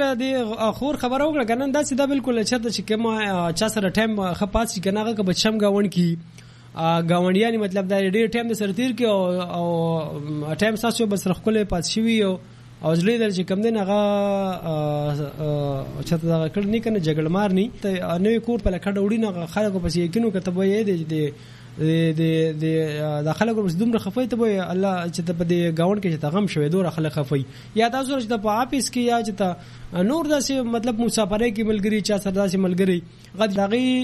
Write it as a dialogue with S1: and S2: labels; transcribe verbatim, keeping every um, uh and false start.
S1: د خور خبره وکړه کنه دا چې دا بالکل چته چې کما چا سره ټایم خپاس چې کنه هغه بچم گاون کی گاونډیانی مطلب دا ډیر ټایم د سرتیر کې او او ټایم ساسو بس خپل پات شوی او او زړه در چې کم دین هغه چته دا کړ نه کنه جګړه مار نه ته نوې کور په لکه ډوډۍ نه خلکو پسې یقینو کتبه یې د د د د خلکو بس دومره خفای ته وای الله چې په دې گاون کې چې تغم شوی دوره خلک خفای یا تاسو چې په اپس کې یا چې نور داسې مطلب مسافرۍ کې ملګری چا سره داسې ملګری غد دغه